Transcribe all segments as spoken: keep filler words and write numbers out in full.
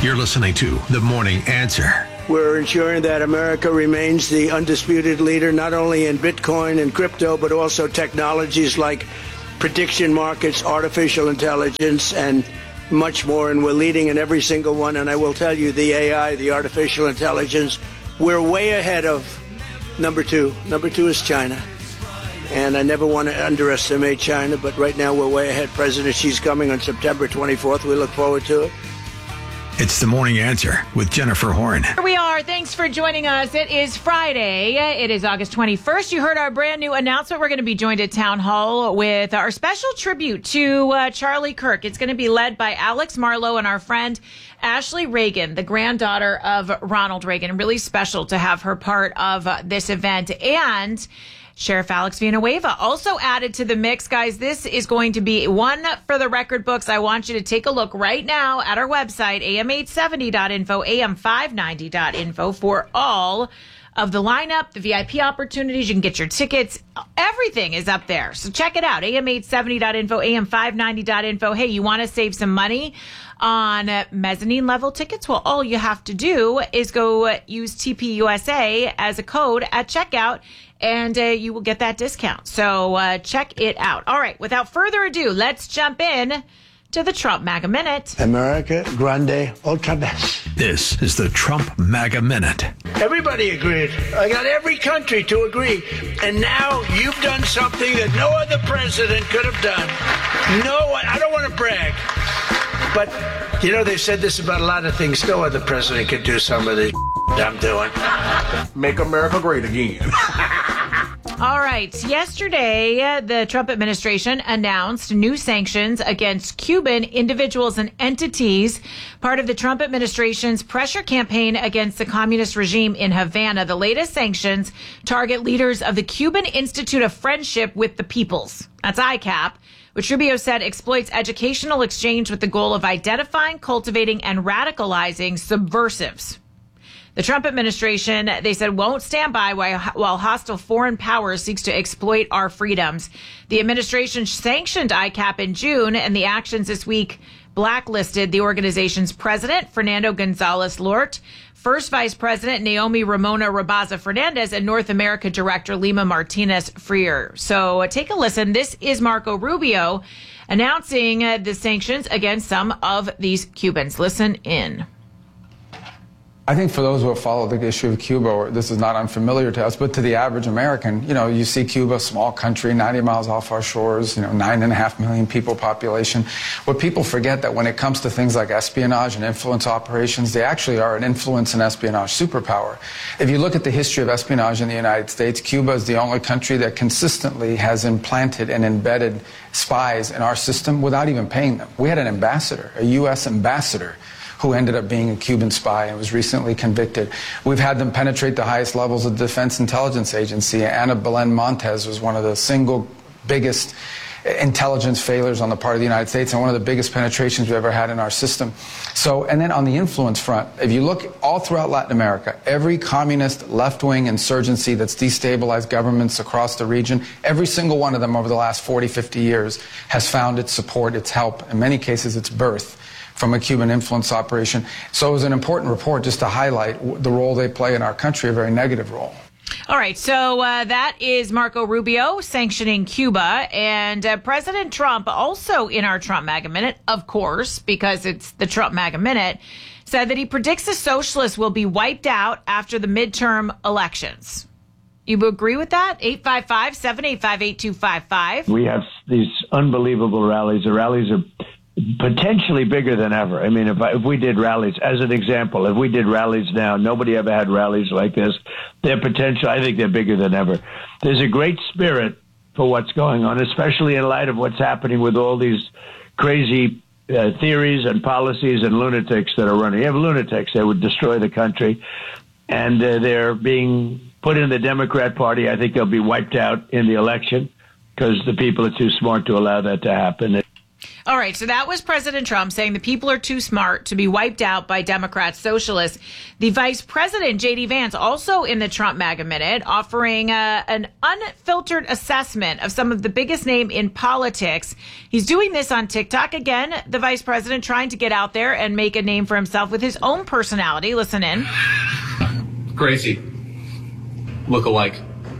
You're listening to The Morning Answer. We're ensuring that America remains the undisputed leader, not only in Bitcoin and crypto, but also technologies like prediction markets, artificial intelligence, and much more. And we're leading in every single one. And I will tell you, the A I, the artificial intelligence, we're way ahead of number two. Number two is China. And I never want to underestimate China, but right now we're way ahead. President Xi's coming on September twenty-fourth. We look forward to it. It's The Morning Answer with Jennifer Horn. Here we are. Thanks for joining us. It is Friday. It is August twenty-first. You heard our brand new announcement. We're going to be joined at Town Hall with our special tribute to uh, Charlie Kirk. It's going to be led by Alex Marlow and our friend Ashley Reagan, the granddaughter of Ronald Reagan. Really special to have her part of uh, this event. And Sheriff Alex Villanueva also added to the mix. Guys, this is going to be one for the record books. I want you to take a look right now at our website, A M eight seventy dot info, A M five ninety dot info, for all of the lineup, the V I P opportunities. You can get your tickets. Everything is up there. So check it out, A M eight seventy dot info, A M five ninety dot info. Hey, you want to save some money on mezzanine level tickets? Well, all you have to do is go use T P U S A as a code at checkout, and uh, you will get that discount. So uh, check it out. All right, without further ado, let's jump in to the Trump MAGA Minute. America Grande Ultra Best. This is the Trump MAGA Minute. Everybody agreed. I got every country to agree. And now you've done something that no other president could have done. No one, I don't want to brag, but, you know, they've said this about a lot of things. No other president could do some of this I'm doing. Make America great again. All right. Yesterday, uh, the Trump administration announced new sanctions against Cuban individuals and entities, part of the Trump administration's pressure campaign against the communist regime in Havana. The latest sanctions target leaders of the Cuban Institute of Friendship with the Peoples. That's I CAP, which Rubio said exploits educational exchange with the goal of identifying, cultivating, and radicalizing subversives. The Trump administration, they said, won't stand by while, while hostile foreign powers seeks to exploit our freedoms. The administration sanctioned I CAP in June, and the actions this week blacklisted the organization's president, Fernando Gonzalez Lort, first vice president, Naomi Ramona Rabaza Fernandez, and North America director, Lima Martinez Freer. So uh, take a listen. This is Marco Rubio announcing uh, the sanctions against some of these Cubans. Listen in. I think for those who have followed the issue of Cuba, this is not unfamiliar to us, but to the average American, you know, you see Cuba, small country, ninety miles off our shores, you know, nine and a half million people population. What people forget that when it comes to things like espionage and influence operations, they actually are an influence and espionage superpower. If you look at the history of espionage in the United States, Cuba is the only country that consistently has implanted and embedded spies in our system without even paying them. We had an ambassador, a U S ambassador, who ended up being a Cuban spy and was recently convicted. We've had them penetrate the highest levels of the Defense Intelligence Agency. Ana Belén Montes was one of the single biggest intelligence failures on the part of the United States and one of the biggest penetrations we've ever had in our system. So, and then on the influence front, if you look all throughout Latin America, every communist left-wing insurgency that's destabilized governments across the region, every single one of them over the last forty, fifty years has found its support, its help, in many cases its birth, from a Cuban influence operation. So it was an important report just to highlight the role they play in our country, a very negative role. All right, so uh, that is Marco Rubio sanctioning Cuba, and uh, President Trump, also in our Trump MAGA Minute, of course, because it's the Trump MAGA Minute, said that he predicts the socialists will be wiped out after the midterm elections. You agree with that? eight five five, seven eight five, eight two five five. We have these unbelievable rallies. The rallies are potentially bigger than ever. I mean, if, I, if we did rallies, as an example, if we did rallies now, nobody ever had rallies like this. Their potential, I think they're bigger than ever. There's a great spirit for what's going on, especially in light of what's happening with all these crazy uh, theories and policies and lunatics that are running. You have lunatics that would destroy the country, and uh, they're being put in the Democrat Party. I think they'll be wiped out in the election because the people are too smart to allow that to happen. All right, so that was President Trump saying the people are too smart to be wiped out by Democrats, socialists. The Vice President, J D Vance, also in the Trump MAGA Minute, offering uh, an unfiltered assessment of some of the biggest name in politics. He's doing this on TikTok. Again, the Vice President trying to get out there and make a name for himself with his own personality. Listen in. Crazy. Look-alike.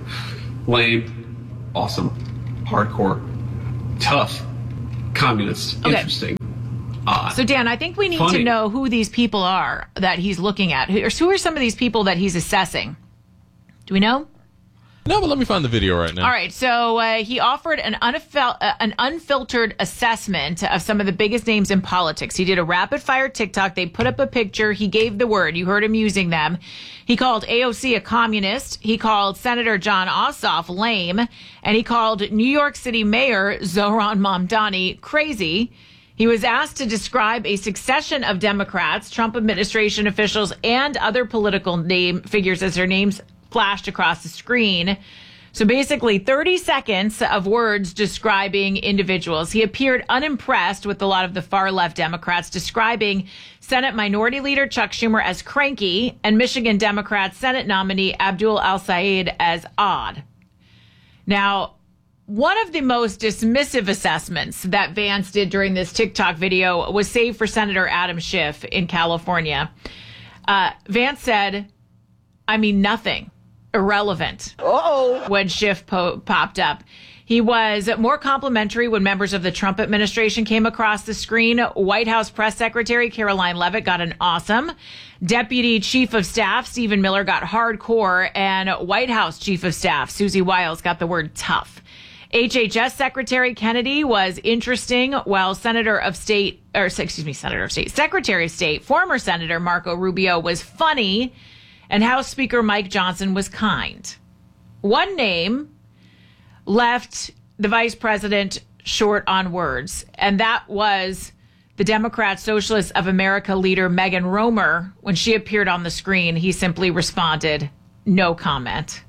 Lame. Awesome. Hardcore. Tough. Communist. Okay. Interesting. Odd. So, Dan, I think we need Funny. to know who these people are that he's looking at. Who who are some of these people that he's assessing? Do we know? No, but let me find the video right now. All right, so uh, he offered an, unfil- uh, an unfiltered assessment of some of the biggest names in politics. He did a rapid-fire TikTok. They put up a picture. He gave the word. You heard him using them. He called A O C a communist. He called Senator Jon Ossoff lame. And he called New York City Mayor Zohran Mamdani crazy. He was asked to describe a succession of Democrats, Trump administration officials, and other political name figures as their names flashed across the screen. So basically thirty seconds of words describing individuals. He appeared unimpressed with a lot of the far left Democrats, describing Senate Minority Leader Chuck Schumer as cranky and Michigan Democrat Senate nominee Abdul Al-Sayed as odd. Now, one of the most dismissive assessments that Vance did during this TikTok video was saved for Senator Adam Schiff in California. Uh, Vance said, I mean, nothing. Irrelevant. Uh-oh. When Schiff po- popped up. He was more complimentary when members of the Trump administration came across the screen. White House Press Secretary Caroline Leavitt got an awesome. Deputy Chief of Staff Stephen Miller got hardcore. And White House Chief of Staff Susie Wiles got the word tough. H H S Secretary Kennedy was interesting, while Senator of State, or excuse me, Senator of State, Secretary of State, former Senator Marco Rubio was funny. And House Speaker Mike Johnson was kind. One name left the vice president short on words, and that was the Democrat Socialists of America leader Megan Romer. When she appeared on the screen, he simply responded, no comment.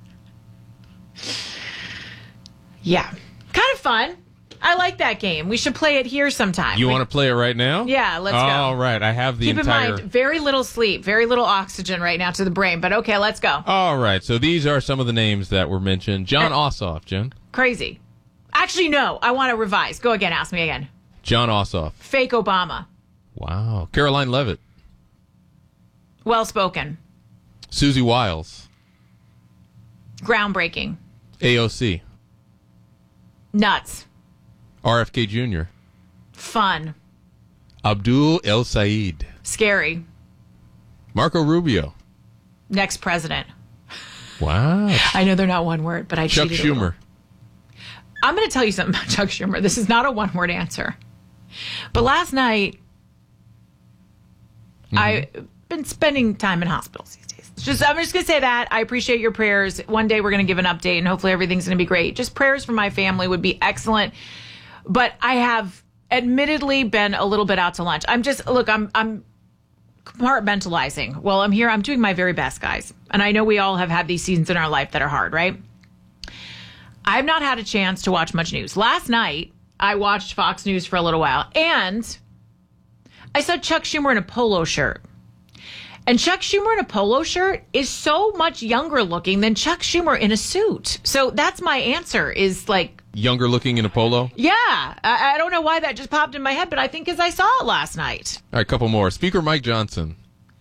Yeah, kind of fun. I like that game. We should play it here sometime. You we, want to play it right now? Yeah, let's All go. All right, I have the Keep entire... in mind, very little sleep, very little oxygen right now to the brain, but okay, let's go. All right, so these are some of the names that were mentioned. Jon Ossoff, Jen. Crazy. Actually, no, I want to revise. Go again, ask me again. Jon Ossoff. Fake Obama. Wow. Caroline Leavitt. Well-spoken. Susie Wiles. Groundbreaking. A O C. Nuts. R F K Junior Fun. Abdul El-Sayed. Scary. Marco Rubio. Next president. Wow. I know they're not one word, but I Chuck cheated a little. Schumer. I'm going to tell you something about Chuck Schumer. This is not a one-word answer. But last night, mm-hmm. I've been spending time in hospitals these days. It's just, I'm just going to say that. I appreciate your prayers. One day we're going to give an update, and hopefully everything's going to be great. Just prayers for my family would be excellent. But I have admittedly been a little bit out to lunch. I'm just, look, I'm I'm compartmentalizing. Well, I'm here. I'm doing my very best, guys. And I know we all have had these seasons in our life that are hard, right? I've not had a chance to watch much news. Last night, I watched Fox News for a little while, and I saw Chuck Schumer in a polo shirt. And Chuck Schumer in a polo shirt is so much younger looking than Chuck Schumer in a suit. So that's my answer, is like, Younger looking in a polo? yeah. I, I don't know why that just popped in my head, but I think as I saw it last night. All right, a couple more. Speaker Mike Johnson.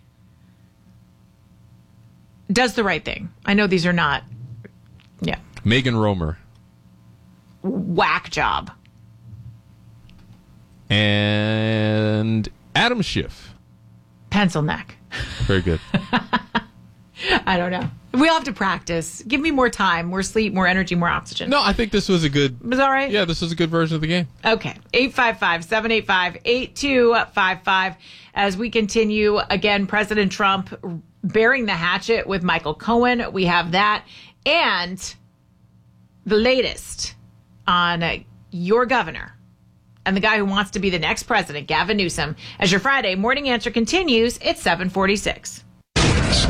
Does the right thing. I know these are not, yeah. Megan Romer. Whack job. And Adam Schiff. Pencil neck. Very good. I don't know. We'll have to practice. Give me more time, more sleep, more energy, more oxygen. No, I think this was a good... Was all right? Yeah, this was a good version of the game. Okay. eight five five, seven eight five, eight two five five. As we continue, again, President Trump bearing the hatchet with Michael Cohen. We have that. And the latest on your governor and the guy who wants to be the next president, Gavin Newsom. As your Friday morning answer continues, it's seven forty-six.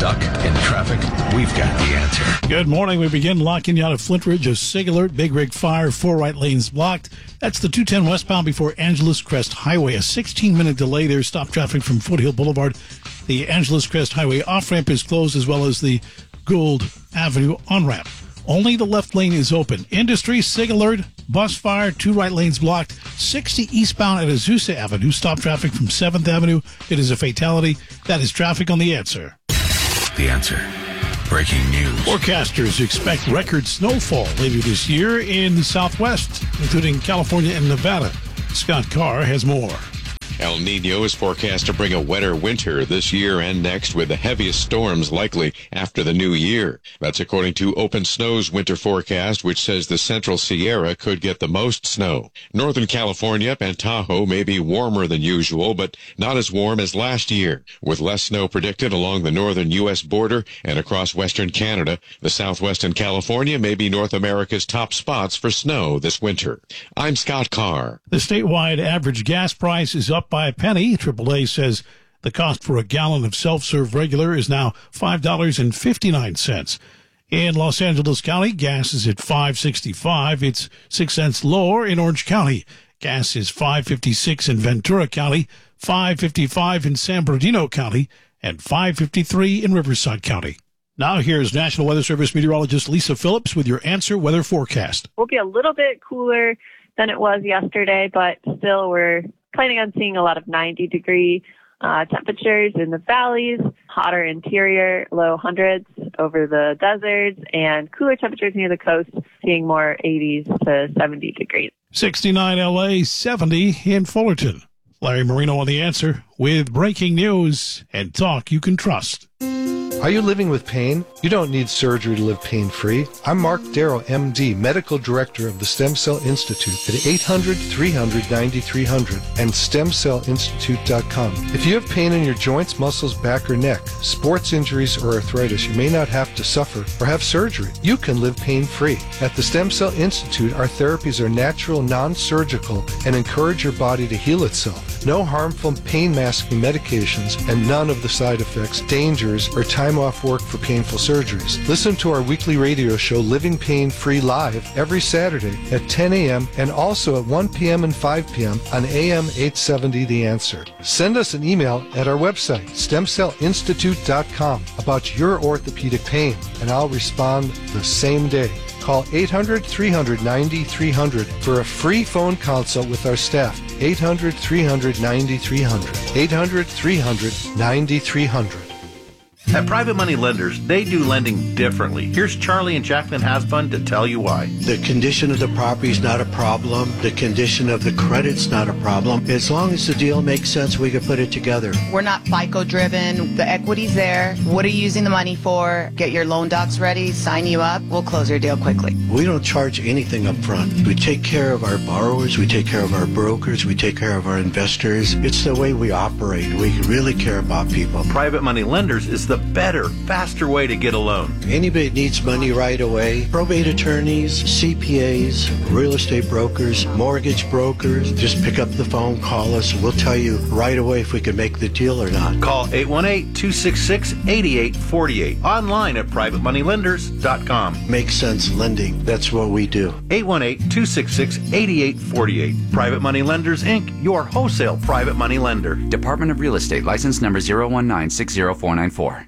Stuck in traffic? We've got the answer. Good morning. We begin locking you out of Flint Ridge. A SIG alert, big rig fire, four right lanes blocked. That's the two ten westbound before Angeles Crest Highway. A sixteen-minute delay there. Stop traffic from Foothill Boulevard. The Angeles Crest Highway off-ramp is closed, as well as the Gould Avenue on-ramp. Only the left lane is open. Industry, SIG alert, bus fire, two right lanes blocked. sixty eastbound at Azusa Avenue. Stop traffic from seventh Avenue. It is a fatality. That is traffic on The Answer. The Answer. Breaking news. Forecasters expect record snowfall later this year in the Southwest, including California and Nevada. Scott Carr has more. El Nino is forecast to bring a wetter winter this year and next, with the heaviest storms likely after the new year. That's according to Open Snow's winter forecast, which says the Central Sierra could get the most snow. Northern California and Tahoe may be warmer than usual, but not as warm as last year. With less snow predicted along the northern U S border and across western Canada, the Southwest and California may be North America's top spots for snow this winter. I'm Scott Carr. The statewide average gas price is up by a penny. triple A says the cost for a gallon of self-serve regular is now five dollars and fifty-nine cents. In Los Angeles County, gas is at five sixty-five. It's six cents lower in Orange County. Gas is five fifty-six in Ventura County, five fifty-five in San Bernardino County, and five fifty-three in Riverside County. Now here's National Weather Service meteorologist Lisa Phillips with your Answer Weather forecast. We'll be a little bit cooler than it was yesterday, but still we're planning on seeing a lot of ninety degree uh, temperatures in the valleys, hotter interior, low hundreds over the deserts, and cooler temperatures near the coast, seeing more eighties to seventy degrees. sixty-nine L A, seventy in Fullerton. Larry Marino on The Answer with breaking news and talk you can trust. Are you living with pain? You don't need surgery to live pain-free. I'm Mark Darrow, M D, Medical Director of the Stem Cell Institute at eight hundred, three hundred, ninety-three hundred and stem cell institute dot com. If you have pain in your joints, muscles, back, or neck, sports injuries, or arthritis, you may not have to suffer or have surgery. You can live pain-free. At the Stem Cell Institute, our therapies are natural, non-surgical, and encourage your body to heal itself. No harmful pain-masking medications and none of the side effects, dangers, or time off work for painful surgeries. Listen to our weekly radio show, Living Pain Free, live every Saturday at ten a.m. and also at one p.m. and five p.m. on A M eight seventy The Answer. Send us an email at our website, stem cell institute dot com, about your orthopedic pain, and I'll respond the same day. Call eight hundred, three hundred, ninety-three hundred for a free phone consult with our staff. eight hundred, three hundred, ninety-three hundred. eight hundred, three hundred, ninety-three hundred. At Private Money Lenders, they do lending differently. Here's Charlie and Jacqueline Hasbun to tell you why. The condition of the property is not a problem. The condition of the credit's not a problem. As long as the deal makes sense, we can put it together. We're not FICO driven. The equity's there. What are you using the money for? Get your loan docs ready, sign you up. We'll close your deal quickly. We don't charge anything up front. We take care of our borrowers. We take care of our brokers. We take care of our investors. It's the way we operate. We really care about people. Private Money Lenders is the better, faster way to get a loan. Anybody that needs money right away, probate attorneys, C P As, real estate brokers, mortgage brokers, just pick up the phone, call us, and we'll tell you right away if we can make the deal or not. Call eight one eight, two six six, eight eight four eight. Online at private money lenders dot com. Makes sense lending. That's what we do. eight one eight, two six six, eight eight four eight. Private Money Lenders, Incorporated, your wholesale private money lender. Department of Real Estate, license number zero one nine six zero four nine four.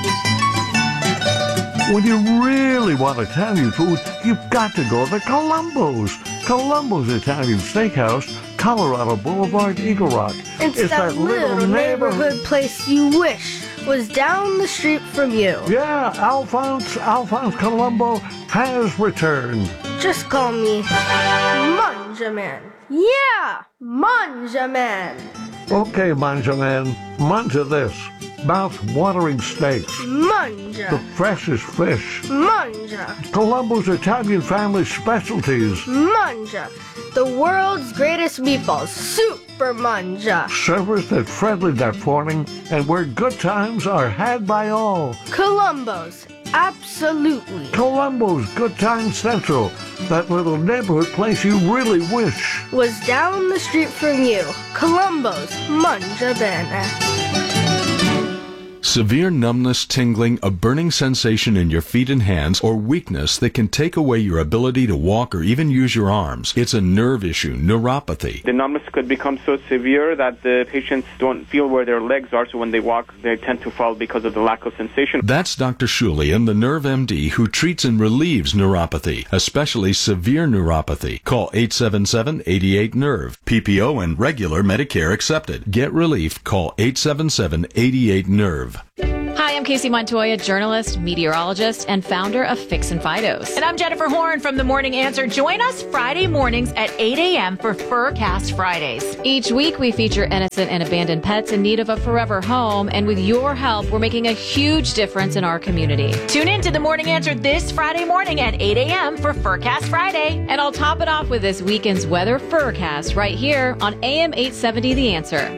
When you really want Italian food, you've got to go to Columbo's. Columbo's Italian Steakhouse, Colorado Boulevard, Eagle Rock. It's, it's that, that little neighborhood, neighborhood place you wish was down the street from you. Yeah, Alphonse, Alphonse Columbo has returned. Just call me Manja Man. Yeah, Manja Man. Okay, Manja Man, manja this. Mouth-watering steaks. Manja. The freshest fish. Manja. Columbo's Italian family specialties. Manja. The world's greatest meatballs. Super Manja. Serviced at friendly that morning and where good times are had by all. Columbo's. Absolutely. Columbo's Good Times Central. That little neighborhood place you really wish was down the street from you. Columbo's Manja Bene. Severe numbness, tingling, a burning sensation in your feet and hands, or weakness that can take away your ability to walk or even use your arms. It's a nerve issue, neuropathy. The numbness could become so severe that the patients don't feel where their legs are, so when they walk, they tend to fall because of the lack of sensation. That's Doctor Shulian, the Nerve M D, who treats and relieves neuropathy, especially severe neuropathy. Call eight seven seven, eight eight, nerve. P P O and regular Medicare accepted. Get relief. Call eight seven seven, eight eight, nerve. Hi, I'm Casey Montoya, journalist, meteorologist, and founder of Fix and Fidos. And I'm Jennifer Horn from The Morning Answer. Join us Friday mornings at eight a.m. for Furcast Fridays. Each week, we feature innocent and abandoned pets in need of a forever home. And with your help, we're making a huge difference in our community. Tune in to The Morning Answer this Friday morning at eight a.m. for Furcast Friday. And I'll top it off with this weekend's weather Furcast right here on A M eight seventy The Answer.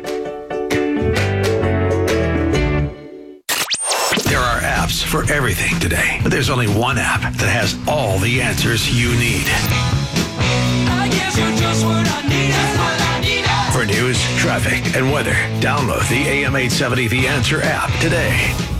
There are apps for everything today, but there's only one app that has all the answers you need. I guess you're just what I need. That's what I need. For news, traffic, and weather, download the A M eight seventy The Answer app today.